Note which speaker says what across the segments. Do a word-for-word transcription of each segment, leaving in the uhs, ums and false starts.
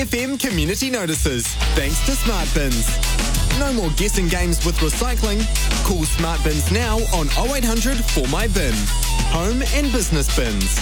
Speaker 1: F M community notices, thanks to Smart Bins. No more guessing games with recycling. Call Smart Bins now on oh eight hundred four my bin. Home and business bins.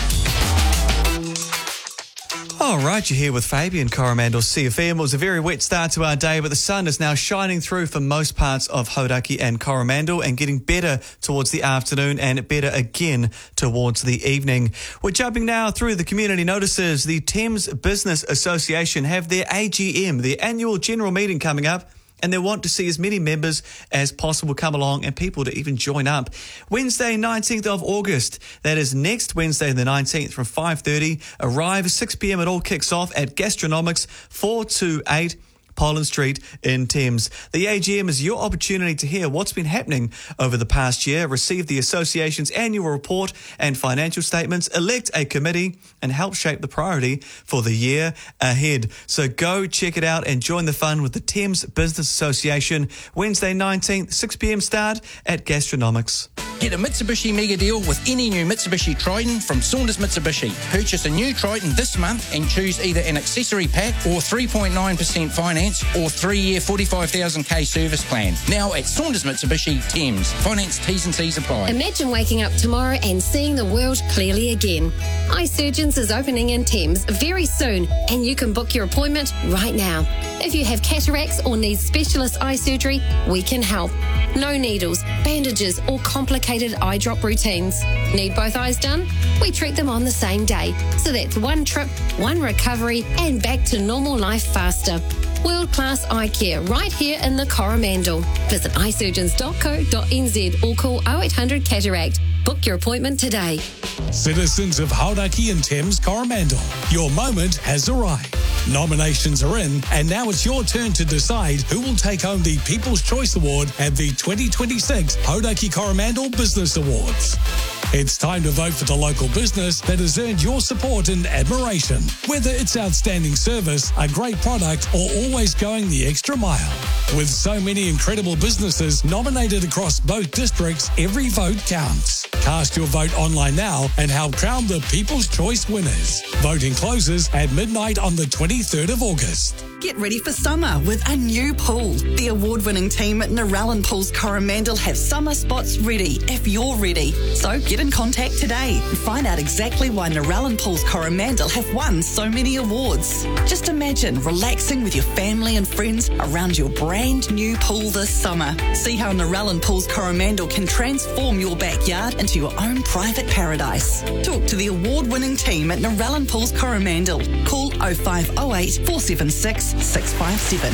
Speaker 2: All right, you're here with Fabian Coromandel, C F M. It was a very wet start to our day, but the sun is now shining through for most parts of Hauraki and Coromandel and getting better towards the afternoon and better again towards the evening. We're jumping now through the community notices. The Thames Business Association have their A G M, their annual general meeting coming up, and they want to see as many members as possible come along and people to even join up. Wednesday, nineteenth of August. That is next Wednesday, the nineteenth, from five thirty. Arrive six p.m. It all kicks off at Gastronomics, four two eight Pollen Street in Thames. The A G M is your opportunity to hear what's been happening over the past year, receive the association's annual report and financial statements, elect a committee, and help shape the priority for the year ahead. So go check it out and join the fun with the Thames Business Association. Wednesday nineteenth, six p.m. start at Gastronomics.
Speaker 3: Get a Mitsubishi mega deal with any new Mitsubishi Triton from Saunders Mitsubishi. Purchase a new Triton this month and choose either an accessory pack or three point nine percent finance or three-year forty-five thousand k service plan. Now at Saunders Mitsubishi Thames. Finance T's and C's apply.
Speaker 4: Imagine waking up tomorrow and seeing the world clearly again. Eye Surgeons is opening in Thames very soon, and you can book your appointment right now. If you have cataracts or need specialist eye surgery, we can help. No needles, bandages or complicated eye drop routines. Need both eyes done? We treat them on the same day. So that's one trip, one recovery and back to normal life faster. World-class eye care right here in the Coromandel. Visit eye surgeons dot co dot n z or call oh eight hundred cataract. Book your appointment today.
Speaker 5: Citizens of Hauraki and Thames Coromandel, your moment has arrived. Nominations are in, and now it's your turn to decide who will take home the People's Choice Award at the twenty twenty-six Hauraki Coromandel Business Awards. It's time to vote for the local business that has earned your support and admiration. Whether it's outstanding service, a great product, or always going the extra mile. With so many incredible businesses nominated across both districts, every vote counts. Cast your vote online now and help crown the People's Choice winners. Voting closes at midnight on the twenty-third of August.
Speaker 6: Get ready for summer with a new pool. The award-winning team at Narellan Pools Coromandel have summer spots ready if you're ready. So get in contact today and find out exactly why Narellan Pools Coromandel have won so many awards. Just imagine relaxing with your family and friends around your brand new pool this summer. See how Narellan Pools Coromandel can transform your backyard into your own private paradise. Talk to the award-winning team at Narellan Pools Coromandel. Call oh five oh eight, four seven six, six five seven.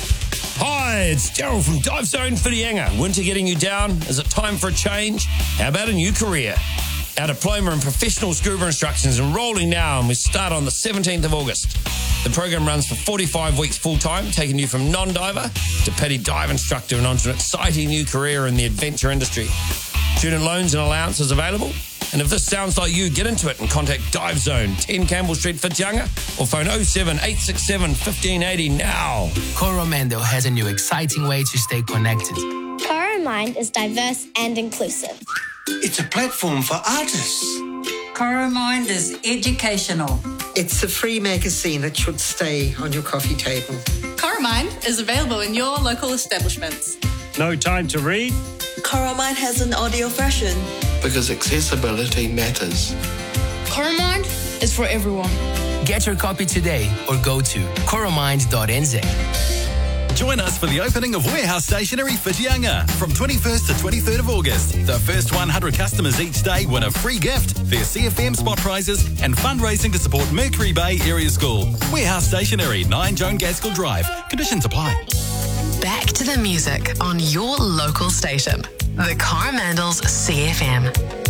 Speaker 7: Hi, it's Daryl from Dive Zone Whitianga. Winter getting you down? Is it time for a change? How about a new career? Our diploma in professional scuba instruction is enrolling now, and we start on the seventeenth of August. The program runs for forty-five weeks full-time, taking you from non-diver to petty dive instructor and onto an exciting new career in the adventure industry. Student loans and allowances available. And if this sounds like you, get into it and contact Dive Zone, ten Campbell Street, Whitianga, or phone oh seven, eight six seven, one five eight oh now.
Speaker 8: Coromandel has a new exciting way to stay connected.
Speaker 9: Coromind is diverse and inclusive.
Speaker 10: It's a platform for artists.
Speaker 11: Coromind is educational.
Speaker 12: It's a free magazine that should stay on your coffee table.
Speaker 13: Coromind is available in your local establishments.
Speaker 14: No time to read?
Speaker 15: Coromind has an audio version.
Speaker 10: Because accessibility matters.
Speaker 13: Coromind is for everyone.
Speaker 8: Get your copy today or go to coromind dot n z.
Speaker 16: Join us for the opening of Warehouse Stationery Whitianga from twenty-first to twenty-third of August. The first one hundred customers each day win a free gift, their C F M spot prizes, and fundraising to support Mercury Bay Area School. Warehouse Stationery, nine Joan Gaskell Drive. Conditions apply.
Speaker 17: Back to the music on your local station. The Coromandel's C F M.